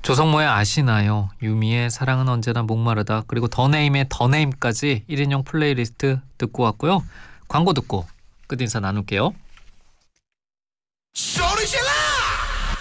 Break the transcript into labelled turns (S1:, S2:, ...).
S1: 조성모의 아시나요? 유미의 사랑은 언제나 목마르다. 그리고 더네임의 더네임까지 1인용 플레이리스트 듣고 왔고요. 광고 듣고 끝인사 나눌게요.